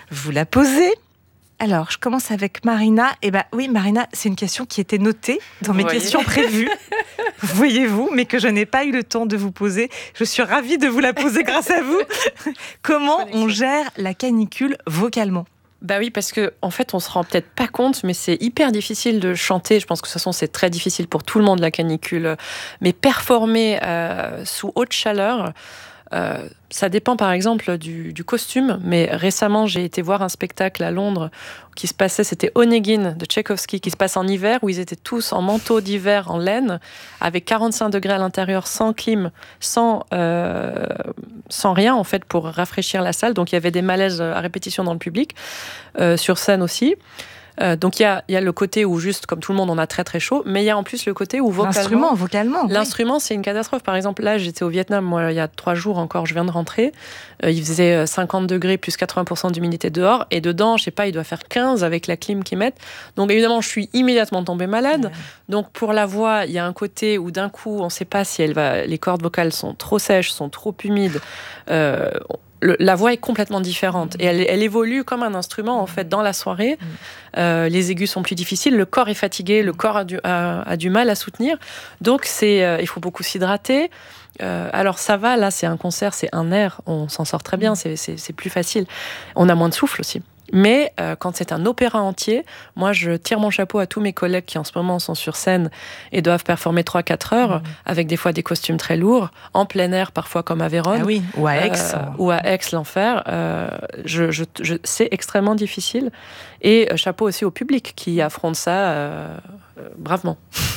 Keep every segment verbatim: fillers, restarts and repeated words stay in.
vous la poser. Alors, je commence avec Marina. Eh bien, oui, Marina, c'est une question qui était notée dans mes Voyez. questions prévues. Voyez-vous, mais que je n'ai pas eu le temps de vous poser. Je suis ravie de vous la poser grâce à vous. Comment on gère la canicule vocalement ? Bah oui, parce que en fait, on se rend peut-être pas compte, mais c'est hyper difficile de chanter. Je pense que de toute façon, c'est très difficile pour tout le monde la canicule. Mais performer euh, sous haute chaleur. Euh, ça dépend par exemple du, du costume, mais récemment j'ai été voir un spectacle à Londres qui se passait, c'était Onegin de Tchaïkovski, qui se passe en hiver, où ils étaient tous en manteau d'hiver en laine, avec quarante-cinq degrés à l'intérieur, sans clim, sans, euh, sans rien en fait pour rafraîchir la salle, donc il y avait des malaises à répétition dans le public, euh, sur scène aussi. Euh, donc il y a, y a le côté où juste, comme tout le monde, on a très très chaud, mais il y a en plus le côté où vocalement... L'instrument, vocalement. L'instrument, oui. C'est une catastrophe. Par exemple, là, j'étais au Vietnam, moi, il y a trois jours encore, je viens de rentrer. Euh, il faisait cinquante degrés, plus quatre-vingts pour cent d'humidité dehors, et dedans, je sais pas, il doit faire quinze avec la clim qu'ils mettent. Donc évidemment, je suis immédiatement tombée malade. Ouais. Donc pour la voix, il y a un côté où d'un coup, on ne sait pas si elle va... les cordes vocales sont trop sèches, sont trop humides. Euh, Le, la voix est complètement différente et elle, elle évolue comme un instrument en fait dans la soirée. Euh, les aigus sont plus difficiles, le corps est fatigué, le corps a du, a, a du mal à soutenir. Donc c'est, euh, il faut beaucoup s'hydrater. Euh, alors ça va, là c'est un concert, c'est un air, on s'en sort très bien, c'est, c'est, c'est plus facile. On a moins de souffle aussi. Mais euh, quand c'est un opéra entier, moi je tire mon chapeau à tous mes collègues qui en ce moment sont sur scène et doivent performer trois à quatre heures, mmh. avec des fois des costumes très lourds, en plein air parfois comme à Vérone, ah oui, ou à Aix, euh, ou à Aix l'enfer. Euh, je, je, je, c'est extrêmement difficile. Et euh, chapeau aussi au public qui affronte ça euh, euh, bravement.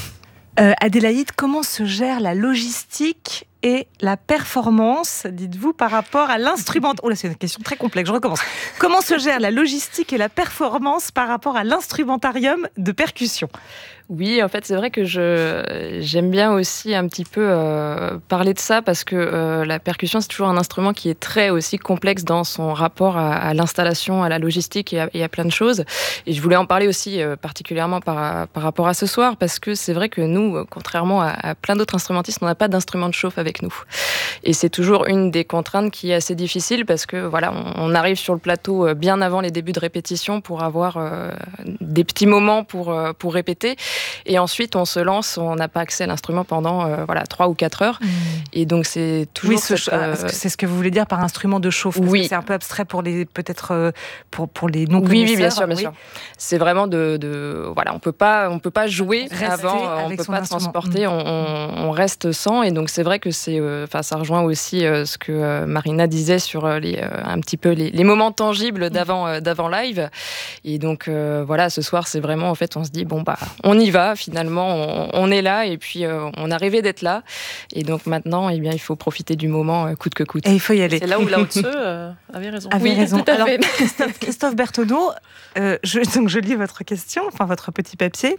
Euh, Adélaïde, comment se gère la logistique et la performance, dites-vous, par rapport à l'instrument... Oh là, c'est une question très complexe, je recommence. Comment se gère la logistique et la performance par rapport à l'instrumentarium de percussion ? Oui, en fait, c'est vrai que je, j'aime bien aussi un petit peu euh, parler de ça parce que euh, la percussion, c'est toujours un instrument qui est très aussi complexe dans son rapport à, à l'installation, à la logistique et à, et à plein de choses. Et je voulais en parler aussi euh, particulièrement par, par rapport à ce soir parce que c'est vrai que nous, contrairement à, à plein d'autres instrumentistes, on n'a pas d'instrument de chauffe avec nous. Et c'est toujours une des contraintes qui est assez difficile parce que voilà, on, on arrive sur le plateau bien avant les débuts de répétition pour avoir euh, des petits moments pour, euh, pour répéter. Et ensuite, on se lance, on n'a pas accès à l'instrument pendant euh, voilà, trois ou quatre heures. Mmh. Et donc, c'est toujours... Oui, ce, cette, euh... c'est ce que vous voulez dire par instrument de chauffe. Parce oui. que c'est un peu abstrait pour les, peut-être euh, pour, pour les non-connaisseurs. Oui, oui, bien sûr, bien oui. sûr. C'est vraiment de... de voilà, on peut pas, on peut pas jouer Rester avant, on ne peut pas transporter, mmh. on, on reste sans. Et donc, c'est vrai que c'est... Enfin, euh, ça rejoint aussi euh, ce que euh, Marina disait sur euh, les, euh, un petit peu les, les moments tangibles d'avant, euh, d'avant live. Et donc, euh, voilà, ce soir, c'est vraiment... En fait, on se dit, bon, bah, on y va, finalement, on, on est là et puis euh, on a rêvé d'être là. Et donc maintenant, eh bien, il faut profiter du moment euh, coûte que coûte. Et il faut y aller. C'est là où Lao Tse euh, avait raison. Avait oui, raison. Tout à Alors, fait. Christophe, Christophe Berthonneau, euh, je, donc je lis votre question, enfin votre petit papier.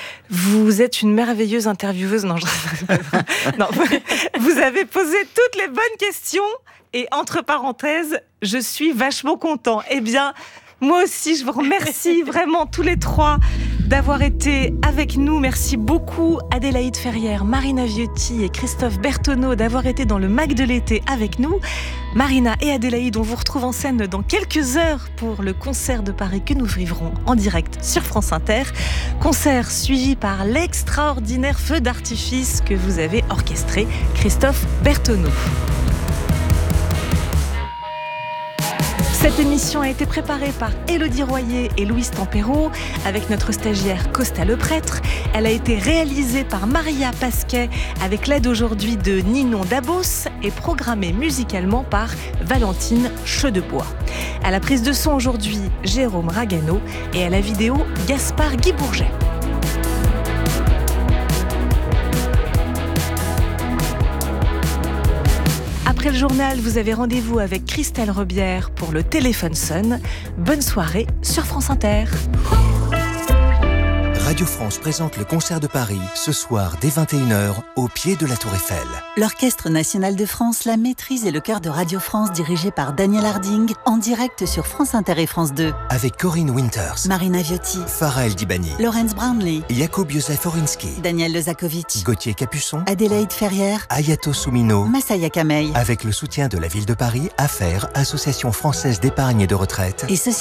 Vous êtes une merveilleuse intervieweuse. Non, je... non, vous avez posé toutes les bonnes questions et entre parenthèses, je suis vachement content. Eh bien, moi aussi, je vous remercie vraiment tous les trois d'avoir été avec nous. Merci beaucoup Adélaïde Ferrière, Marina Viotti et Christophe Berthonneau d'avoir été dans le Mac de l'été avec nous. Marina et Adélaïde, on vous retrouve en scène dans quelques heures pour le concert de Paris que nous vivrons en direct sur France Inter. Concert suivi par l'extraordinaire feu d'artifice que vous avez orchestré, Christophe Berthonneau. Cette émission a été préparée par Élodie Royer et Louise Tempérault avec notre stagiaire Costa Le Prêtre. Elle a été réalisée par Maria Pasquet avec l'aide aujourd'hui de Ninon Dabos et programmée musicalement par Valentine Chedebois. À la prise de son aujourd'hui, Jérôme Ragano et à la vidéo, Gaspard Guy-Bourget. Après le journal, vous avez rendez-vous avec Christelle Rebière pour le Téléphone Sonne. Bonne soirée sur France Inter. Radio France présente le concert de Paris, ce soir dès vingt et une heures, au pied de la Tour Eiffel. L'Orchestre National de France, la Maîtrise et le Chœur de Radio France, dirigé par Daniel Harding, en direct sur France Inter et France deux. Avec Corinne Winters, Marina Viotti, Farah El Dibani, Laurence Brownlee, Jakub Józef Orinski, Daniel Lezakovic, Gauthier Capuçon, Adélaïde Ferrière, Ayato Soumino, Massaya Kamei. Avec le soutien de la Ville de Paris, Affaires, Association française d'épargne et de retraite. Et ceci